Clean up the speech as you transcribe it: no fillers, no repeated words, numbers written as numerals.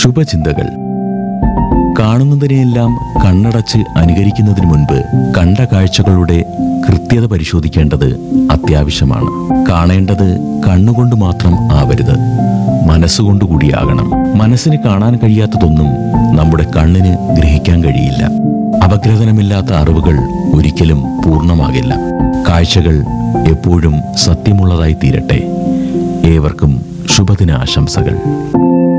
ശുഭചിന്തകൾ. കാണുന്നതിനെയെല്ലാം കണ്ണടച്ച് അനുകരിക്കുന്നതിന് മുൻപ് കണ്ട കാഴ്ചകളുടെ കൃത്യത പരിശോധിക്കേണ്ടത് അത്യാവശ്യമാണ്. കാണേണ്ടത് കണ്ണുകൊണ്ട് മാത്രം ആവരുത്, മനസ്സുകൊണ്ടുകൂടിയാകണം. മനസ്സിന് കാണാൻ കഴിയാത്തതൊന്നും നമ്മുടെ കണ്ണിന് ഗ്രഹിക്കാൻ കഴിയില്ല. അപഗ്രഥനമില്ലാത്ത അറിവുകൾ ഒരിക്കലും പൂർണ്ണമാകില്ല. കാഴ്ചകൾ എപ്പോഴും സത്യമുള്ളതായി തീരട്ടെ. ഏവർക്കും ശുഭദിന ആശംസകൾ.